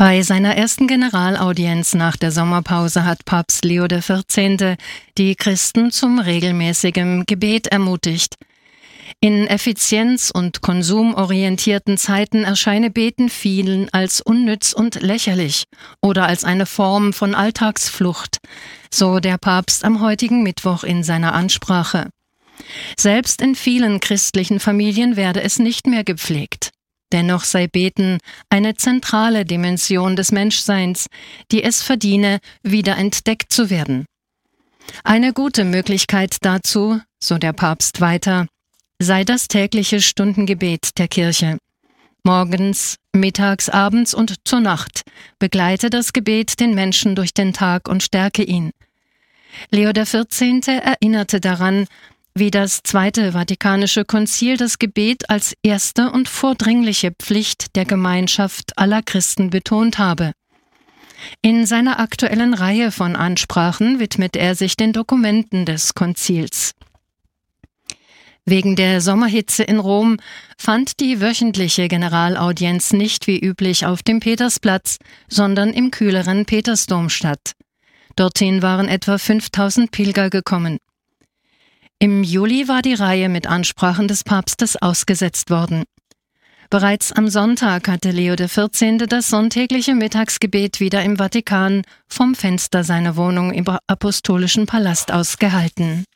Bei seiner ersten Generalaudienz nach der Sommerpause hat Papst Leo XIV. Die Christen zum regelmäßigen Gebet ermutigt. In effizienz- und konsumorientierten Zeiten erscheine Beten vielen als unnütz und lächerlich oder als eine Form von Alltagsflucht, so der Papst am heutigen Mittwoch in seiner Ansprache. Selbst in vielen christlichen Familien werde es nicht mehr gepflegt. Dennoch sei Beten eine zentrale Dimension des Menschseins, die es verdiene, wiederentdeckt zu werden. Eine gute Möglichkeit dazu, so der Papst weiter, sei das tägliche Stundengebet der Kirche. Morgens, mittags, abends und zur Nacht begleite das Gebet den Menschen durch den Tag und stärke ihn. Leo XIV. Erinnerte daran, wie das Zweite Vatikanische Konzil das Gebet als erste und vordringliche Pflicht der Gemeinschaft aller Christen betont habe. In seiner aktuellen Reihe von Ansprachen widmet er sich den Dokumenten des Konzils. Wegen der Sommerhitze in Rom fand die wöchentliche Generalaudienz nicht wie üblich auf dem Petersplatz, sondern im kühleren Petersdom statt. Dorthin waren etwa 5000 Pilger gekommen. Im Juli war die Reihe mit Ansprachen des Papstes ausgesetzt worden. Bereits am Sonntag hatte Leo XIV. Das sonntägliche Mittagsgebet wieder im Vatikan vom Fenster seiner Wohnung im Apostolischen Palast aus gehalten.